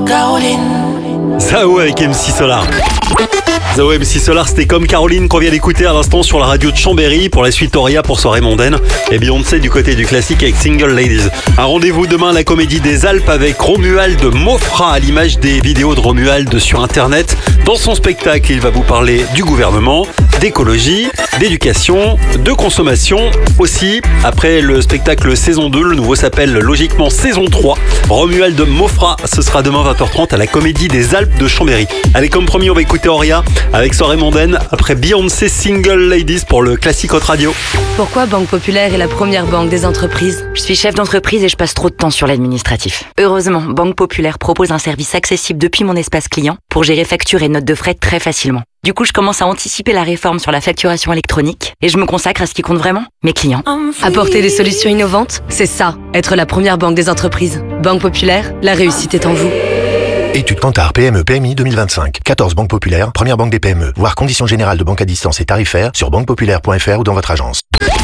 Zao avec MC Solar. Zao MC Solar, c'était comme Caroline qu'on vient d'écouter à l'instant sur la radio de Chambéry. Pour la suite, Auria pour soirée mondaine. Et Beyoncé du côté du classique avec Single Ladies. Un rendez-vous demain à la Comédie des Alpes avec Romuald Mofra à l'image des vidéos de Romuald sur Internet. Dans son spectacle, il va vous parler du gouvernement, d'écologie, d'éducation, de consommation aussi. Après le spectacle saison 2, le nouveau s'appelle logiquement saison 3. Romuald Mofra, ce sera demain 20h30 à la Comédie des Alpes de Chambéry. Allez, comme promis, on va écouter Auria avec soirée mondaine après Beyoncé Single Ladies pour le classique Hot Radio. Pourquoi Banque Populaire est la première banque des entreprises? Je suis chef d'entreprise et je passe trop de temps sur l'administratif. Heureusement, Banque Populaire propose un service accessible depuis mon espace client pour gérer factures et notes de frais très facilement. Du coup, je commence à anticiper la réforme sur la facturation électronique et je me consacre à ce qui compte vraiment, mes clients. Apporter des solutions innovantes, c'est ça, être la première banque des entreprises. Banque Populaire, la réussite est en vous. Étude Kantar PME PMI 2025. 14 banques populaires, première banque des PME. Voir conditions générales de banque à distance et tarifaires sur banquepopulaire.fr ou dans votre agence.